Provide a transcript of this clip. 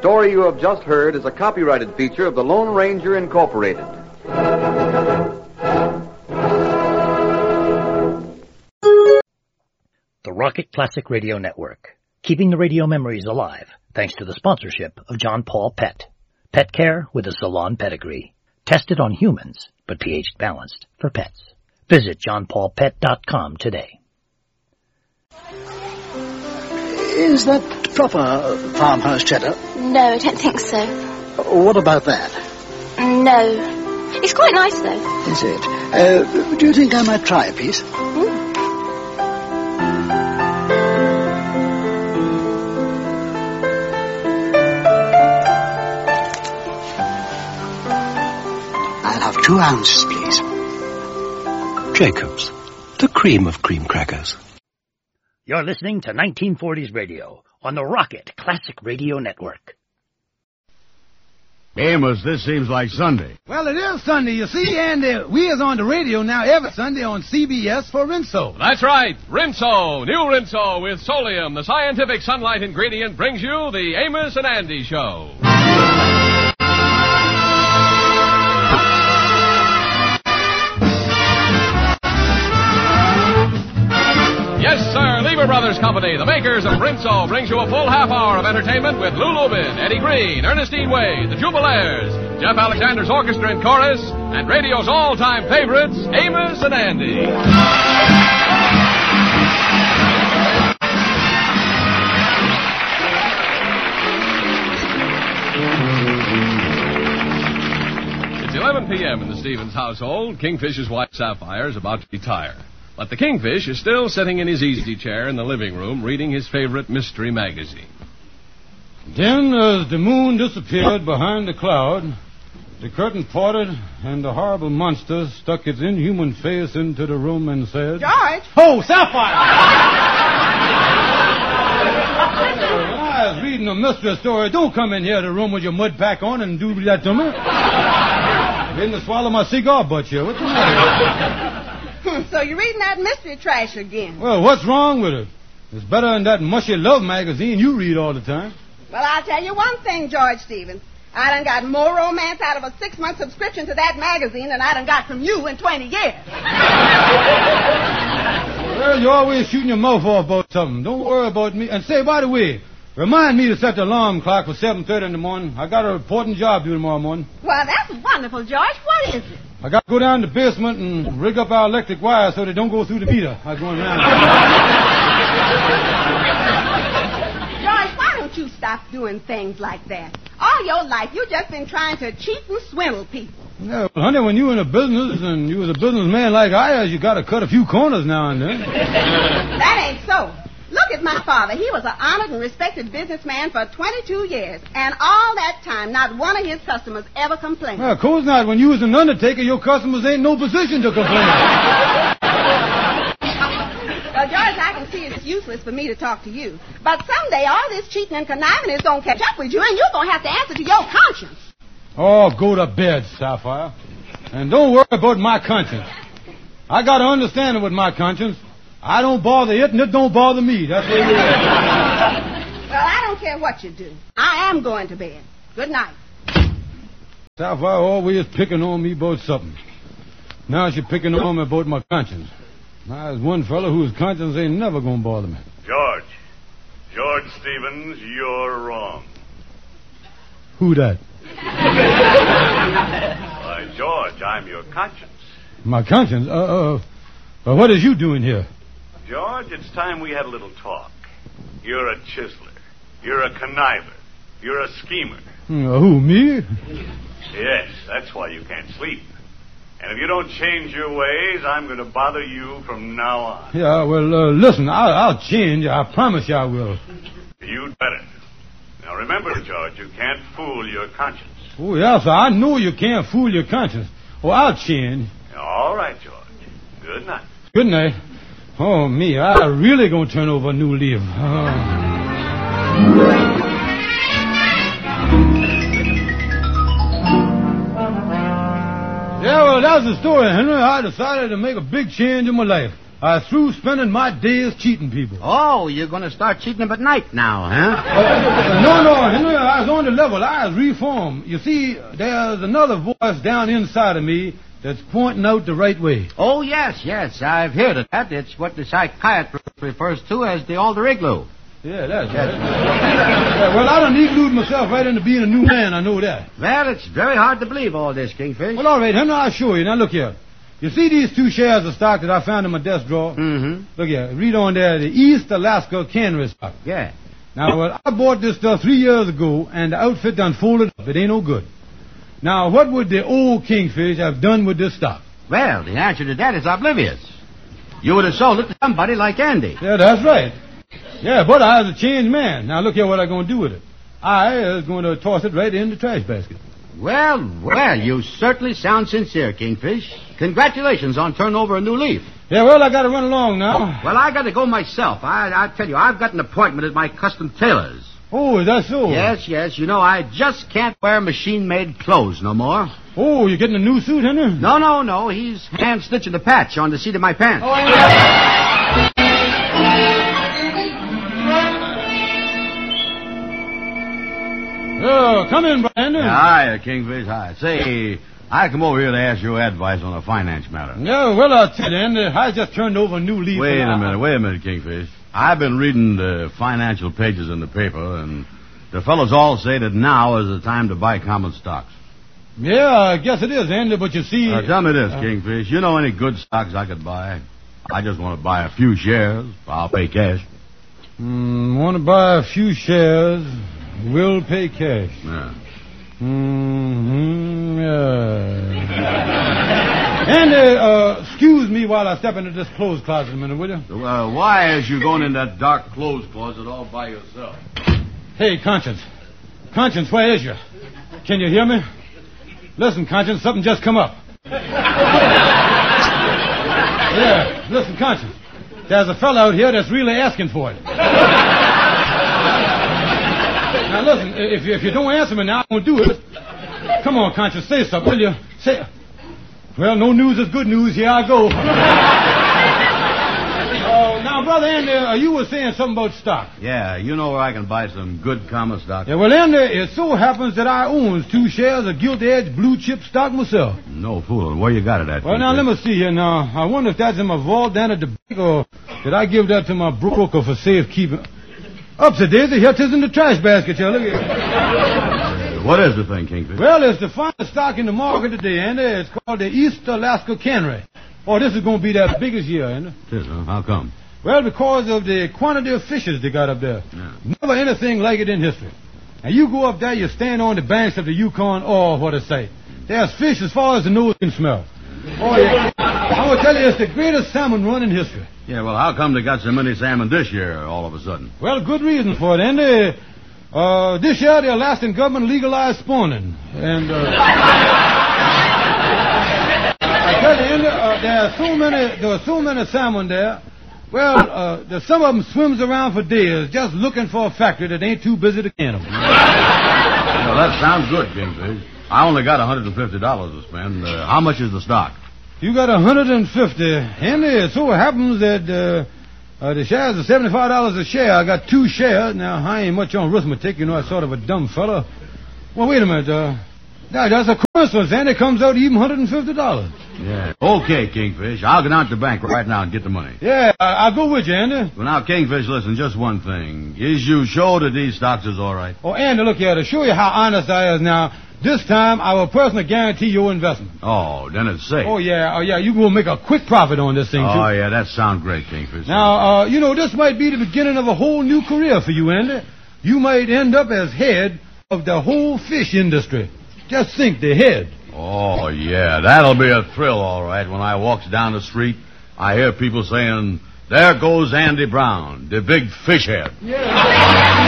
story you have just heard is a copyrighted feature of the Lone Ranger Incorporated. The Rocket Classic Radio Network, keeping the radio memories alive thanks to the sponsorship of John Paul Pet. Pet care with a salon pedigree. Tested on humans, but pH balanced for pets. Visit johnpaulpet.com today. Is that proper farmhouse cheddar? No, I don't think so. What about that? No. It's quite nice, though. Is it? Do you think I might try a piece? I'll have 2 ounces, please. Jacobs, the cream of cream crackers. You're listening to 1940s Radio on the Rocket Classic Radio Network. Amos, this seems like Sunday. Well, it is Sunday, you see, and we is on the radio now every Sunday on CBS for Rinso. That's right, Rinso, new Rinso with Solium, the scientific sunlight ingredient, brings you the Amos and Andy Show. Yes, sir, Lever Brothers Company, the makers of Rinso, brings you a full half hour of entertainment with Lou Lubin, Eddie Green, Ernestine Wade, the Jubilaires, Jeff Alexander's orchestra and chorus, and radio's all-time favorites, Amos and Andy. It's 11 p.m. in the Stevens household. Kingfish's wife, Sapphire, is about to retire. But the Kingfish is still sitting in his easy chair in the living room reading his favorite mystery magazine. Then, as the moon disappeared behind the cloud, the curtain parted, and the horrible monster stuck its inhuman face into the room and said... George! Oh, Sapphire! I was reading a mystery story. Don't come in here to the room with your mud pack on and do that to me. You're going to swallow my cigar butt here. What's the matter? So you're reading that mystery trash again? Well, what's wrong with it? It's better than that mushy love magazine you read all the time. Well, I'll tell you one thing, George Stevens. I done got more romance out of a 6-month subscription to that magazine than I done got from you in 20 years. Well, you're always shooting your mouth off about something. Don't worry about me. And say, by the way, remind me to set the alarm clock for 7:30 in the morning. I got a important job to do tomorrow morning. Well, that's wonderful, George. What is it? I got to go down to the basement and rig up our electric wires so they don't go through the meter. I'm going around. George, why don't you stop doing things like that? All your life, you've just been trying to cheat and swindle people. Yeah, well, honey, when you in a business and you was a businessman like I is, you got to cut a few corners now and then. That ain't so. Look at my father. He was an honored and respected businessman for 22 years. And all that time, not one of his customers ever complained. Well, of course not. When you was an undertaker, your customers ain't no position to complain. Well, George, I can see it's useless for me to talk to you. But someday all this cheating and conniving is going to catch up with you, and you're going to have to answer to your conscience. Oh, go to bed, Sapphire. And don't worry about my conscience. I got to understand it with my conscience. I don't bother it, and it don't bother me. That's what it is. Well, I don't care what you do. I am going to bed. Good night. Sapphire always picking on me about something. Now she's picking on me about my conscience. There's one fellow whose conscience ain't never going to bother me. George Stevens, you're wrong. Who that? Why, George, I'm your conscience. My conscience? What is you doing here? George, it's time we had a little talk. You're a chiseler. You're a conniver. You're a schemer. Who, me? Yes, that's why you can't sleep. And if you don't change your ways, I'm going to bother you from now on. Yeah, well, listen, I'll change. I promise you I will. You'd better. Now, remember, George, you can't fool your conscience. Oh, yeah, sir, I know you can't fool your conscience. Oh, I'll change. All right, George. Good night. Good night. Oh, me, I really gonna turn over a new leaf. Yeah, well, that's the story, Henry. I decided to make a big change in my life. I'm through spending my days cheating people. Oh, you're going to start cheating them at night now, huh? No, Henry, I was on the level. I was reformed. You see, there's another voice down inside of me that's pointing out the right way. Oh, yes, I've heard of that. It's what the psychiatrist refers to as the alter igloo. Yeah, that's right. Yeah, well, I done iglooed myself right into being a new man, I know that. Well, it's very hard to believe all this, Kingfish. Well, all right, Henry, I'll show you. Now, look here. You see these 2 shares of stock that I found in my desk drawer? Mm-hmm. Look here. Read on there, the East Alaska Cannery stock. Yeah. Now, well, I bought this stuff 3 years ago, and the outfit done folded up. It ain't no good. Now, what would the old Kingfish have done with this stock? Well, the answer to that is oblivious. You would have sold it to somebody like Andy. Yeah, that's right. Yeah, but I was a changed man. Now, look here what I'm going to do with it. I is going to toss it right in the trash basket. Well, you certainly sound sincere, Kingfish. Congratulations on turning over a new leaf. Yeah, well, I got to run along now. Well, I got to go myself. I tell you, I've got an appointment at my custom tailor's. Oh, is that so? Yes. You know, I just can't wear machine-made clothes no more. Oh, you're getting a new suit, Henry? No. He's hand-stitching the patch on the seat of my pants. Oh, yeah. Oh, come in, Brandon. Hi, Kingfish. Hi. Say, I come over here to ask your advice on a finance matter. Yeah, well, I'll tell you, Andy, I just turned over a new leaf. Wait a minute, Kingfish. I've been reading the financial pages in the paper, and the fellows all say that now is the time to buy common stocks. Yeah, I guess it is, Andy, but you see... Tell me this, Kingfish. You know any good stocks I could buy? I just want to buy a few shares. I'll pay cash. Want to buy a few shares... Will pay cash. Yeah. Andy, excuse me while I step into this clothes closet a minute, will you? Why is you going in that dark clothes closet all by yourself? Hey, Conscience. Conscience, where is you? Can you hear me? Listen, Conscience, something just come up. Yeah, listen, Conscience. There's a fella out here that's really asking for it. Now, listen, if you don't answer me now, I won't do it. Come on, Conscience, say something, will you? Say... Well, no news is good news. Here I go. Now, Brother Andy, you were saying something about stock. Yeah, you know where I can buy some good common stock. Yeah, well, Andy, it so happens that I owns 2 shares of Gilt Edge blue chip stock myself. No fooling. Where you got it at? Well, now, let me see here. Now, I wonder if that's in my vault down at the bank, or did I give that to my broker for safekeeping? Upsy-daisy, here 'tis in the trash basket, here. Look at it. What is the thing, Kingfish? Well, it's the finest stock in the market today, Andy. It's called the East Alaska Cannery. Oh, this is going to be their biggest year, Andy. It is, huh? How come? Well, because of the quantity of fishes they got up there. Yeah. Never anything like it in history. Now, you go up there, you stand on the banks of the Yukon, oh, what a sight. There's fish as far as the nose can smell. Oh, yeah. I'm going to tell you, it's the greatest salmon run in history. Yeah, well, how come they got so many salmon this year all of a sudden? Well, good reason for it, Andy. This year, the Alaskan government legalized spawning. And, I tell you, Andy, there are so many salmon there. Well, some of them swims around for days just looking for a factory that ain't too busy to can them. Well, that sounds good, Kingfish. I only got $150 to spend. How much is the stock? You got $150. Andy, it so happens that the shares are $75 a share. I got 2 shares. Now, I ain't much on arithmetic. You know, I'm sort of a dumb fella. Well, wait a minute. That's a coincidence, Andy. It comes out even $150. Yeah. Okay, Kingfish. I'll get out to the bank right now and get the money. Yeah, I'll go with you, Andy. Well, now, Kingfish, listen, just one thing. Is you sure that these stocks is all right? Oh, Andy, look here. To show you how honest I is now, this time I will personally guarantee your investment. Oh, then it's safe. Oh, yeah. You will make a quick profit on this thing, too. Oh, yeah, that sounds great, Kingfish. Now, this might be the beginning of a whole new career for you, Andy. You might end up as head of the whole fish industry. Just think, the head. Oh, yeah, that'll be a thrill, all right. When I walks down the street, I hear people saying, "There goes Andy Brown, the big fish head." Yeah.